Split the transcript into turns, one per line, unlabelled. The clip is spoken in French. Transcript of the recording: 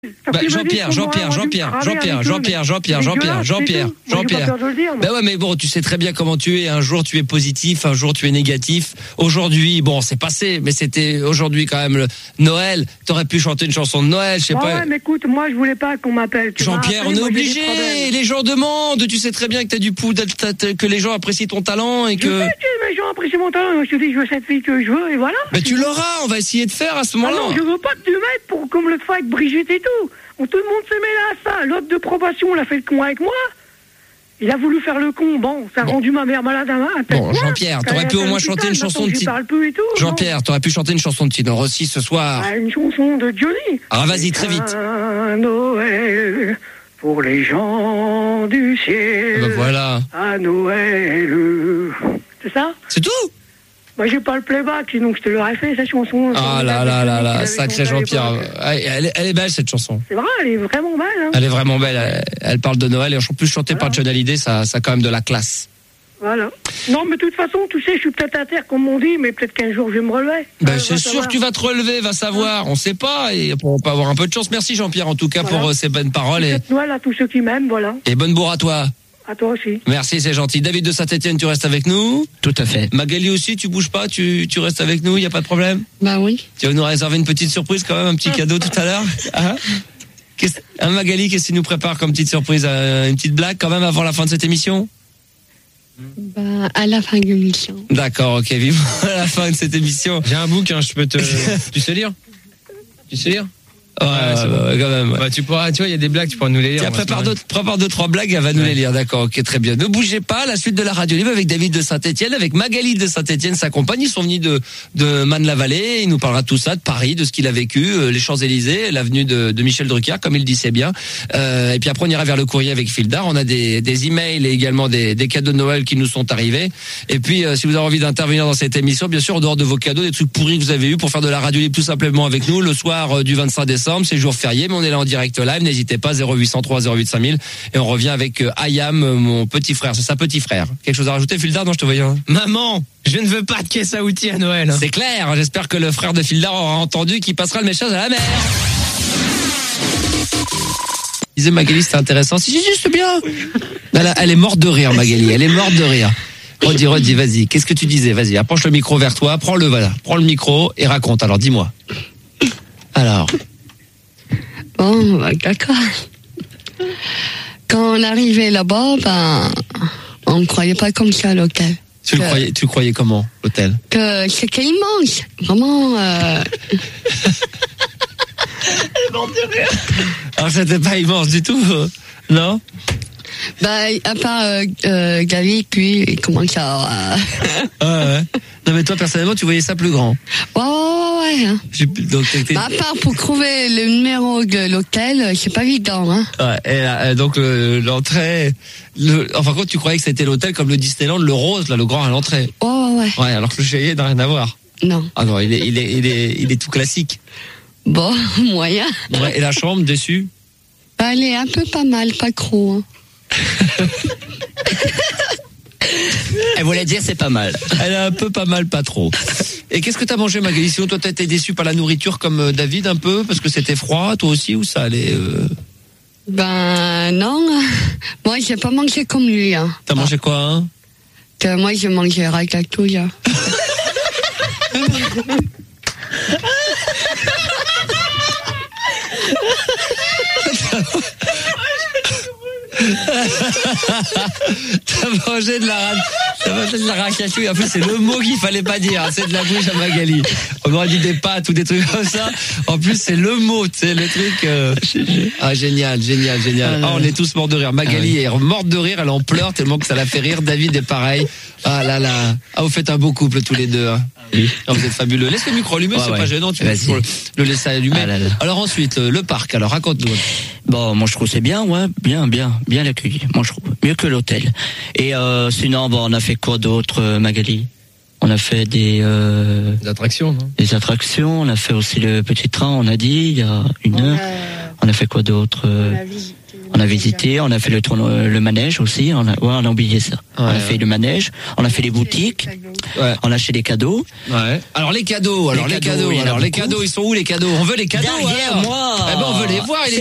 Jean-Pierre. Ben ouais, mais bon, tu sais très bien comment tu es. Un jour tu es positif, un jour tu es négatif. Aujourd'hui, bon, c'est passé, mais c'était aujourd'hui quand même le Noël. T'aurais pu chanter une chanson de Noël, je sais pas.
Ouais, mais écoute, moi je voulais pas qu'on m'appelle.
Jean-Pierre, on est obligé. Les gens demandent. Tu sais très bien que t'as du pouls, que les gens apprécient ton talent et que.
Je sais que les gens apprécient mon talent. Je te dis, je veux cette fille que je veux et voilà.
Mais tu l'auras. On va essayer de faire à ce moment-là.
Ah non, je veux pas que tu m'aides pour comme le fait avec Brigitte et tout. Tout le monde se met là à ça. L'autre de probation, l'a fait le con avec moi. Il a voulu faire le con. Bon, ça a rendu ma mère malade à
Bon, Jean-Pierre, t'aurais pu au moins chanter une chanson de Jean-Pierre, t'aurais pu chanter une chanson de Tino Rossi ce soir.
Ah, une chanson de Johnny.
Ah, vas-y, très vite.
Un Noël pour les gens du ciel.
Ben voilà.
À Noël. C'est ça?
C'est tout?
Moi, j'ai pas le playback, sinon je te l'aurais fait, cette chanson.
Ah là, sacré Jean-Pierre. Elle est belle, cette chanson.
C'est vrai, elle est vraiment belle. Hein.
Elle est vraiment belle. Elle parle de Noël. Et en plus, chantée par Johnny Hallyday, ça a quand même de la classe.
Voilà. Non, mais de toute façon, tu sais, je suis peut-être à terre, comme on dit, mais peut-être qu'un jour, je vais me relever.
Ben, c'est sûr que tu vas te relever, va savoir. On sait pas. Et on peut avoir un peu de chance. Merci, Jean-Pierre, en tout cas, pour ces bonnes paroles. Et
Noël à tous ceux qui m'aiment, voilà.
Et bonne bourre à toi.
À toi aussi.
Merci, c'est gentil. David de Saint-Etienne, tu restes avec nous?
Tout à fait.
Magali aussi, tu bouges pas, tu restes avec nous, il y a pas de problème?
Bah oui.
Tu vas nous réserver une petite surprise quand même, un petit cadeau tout à l'heure? Magali, qu'est-ce qu'il nous prépare comme petite surprise? Une petite blague quand même avant la fin de cette émission?
Bah, à la fin de l'émission.
D'accord, ok, vivement à la fin de cette émission.
J'ai un bouquin, je peux te... Tu sais lire?
Ouais, quand même. Ouais.
Bah, tu vois, il y a des blagues, tu pourras nous les lire.
Prépare deux, trois blagues, elle va nous les lire. D'accord, ok, très bien. Ne bougez pas, la suite de la radio libre avec David de Saint-Etienne, avec Magali de Saint-Etienne, sa compagne. Ils sont venus de Marne-la-Vallée. Il nous parlera de tout ça, de Paris, de ce qu'il a vécu, les Champs-Élysées, l'avenue de Michel Drucker, comme il disait bien. Et puis après, on ira vers le courrier avec Fildar. On a des emails et également des cadeaux de Noël qui nous sont arrivés. Et puis, si vous avez envie d'intervenir dans cette émission, bien sûr, en dehors de vos cadeaux, des trucs pourris que vous avez eu pour faire de la radio libre tout simplement avec nous le soir du 25 décembre. C'est jour férié, mais on est là en direct live. N'hésitez pas, 0803 08 5000. Et on revient avec Ayam, mon petit frère. C'est sa petit frère. Quelque chose à rajouter, Fildar? Non, je te voyais.
Maman, je ne veux pas de caisse à outils à Noël.
C'est clair. J'espère que le frère de Fildar aura entendu qu'il passera le message à la mère. Disait Magali, c'était intéressant. Si, c'est bien. Elle est morte de rire, Magali. Elle est morte de rire. Redis, vas-y. Qu'est-ce que tu disais? Vas-y, approche le micro vers toi. Prends le micro et raconte. Alors, dis-moi. Alors.
Bon, bah, d'accord. Quand on arrivait là-bas, on ne croyait pas comme ça à l'hôtel.
Tu croyais comment, l'hôtel?
Que c'était immense. Vraiment,
Elle est morte de rire.
Alors, c'était pas immense du tout, non?
Bah, à part Gavi, lui, il commence à...
Ouais. Non, mais toi, personnellement, tu voyais ça plus grand.
Ouais. Hein.
Donc,
à part pour trouver le numéro de l'hôtel, c'est pas évident. Hein.
Ouais, et donc, l'entrée... Enfin, quand tu croyais que c'était l'hôtel comme le Disneyland, le rose, là, le grand à l'entrée.
Ouais.
Ouais, alors que le Cheyenne n'a rien à voir.
Non.
Ah non, il est tout classique.
Bon, moyen.
Ouais, et la chambre, dessus?
Bah, elle est un peu pas mal, pas trop. Hein.
Elle voulait dire c'est pas mal.
Elle est un peu pas mal, pas trop. Et qu'est-ce que t'as mangé, Magali? Sinon, toi, t'as été déçu par la nourriture comme David un peu parce que c'était froid, toi aussi, ou ça allait
Ben non, moi j'ai pas mangé comme lui. Hein.
T'as mangé quoi, hein?
Que moi j'ai mangé ratatouille. Hein.
T'as mangé de la ratatouille. En plus, c'est le mot qu'il fallait pas dire. C'est de la bouche à Magali. On aurait dit des pâtes ou des trucs comme ça. En plus, c'est le mot, tu sais, le truc. Ah, génial. Ah, on est tous morts de rire. Magali est morte de rire. Elle en pleure tellement que ça la fait rire. David est pareil. Ah là là. Ah, vous faites un beau couple tous les deux. Hein. Oui. Non, vous êtes fabuleux. Laisse le micro allumé, c'est pas gênant. Tu peux le laisser allumer. Ah là là. Alors ensuite, le parc. Alors raconte-nous.
Bon, moi je trouve c'est bien, ouais, bien accueilli. Moi je trouve mieux que l'hôtel. Et sinon, bon, on a fait quoi d'autre, Magali? On a fait des attractions, non? Des attractions. On a fait aussi le petit train. On a dit il y a une heure. On a fait quoi d'autre? On a visité, on a fait le manège aussi. On a oublié ça. On a fait le manège, on a fait les boutiques, on a acheté des cadeaux.
Ouais. Alors les cadeaux,
Les cadeaux,
ils sont où les cadeaux? On veut les cadeaux.
Derrière moi.
Eh ben on veut les voir.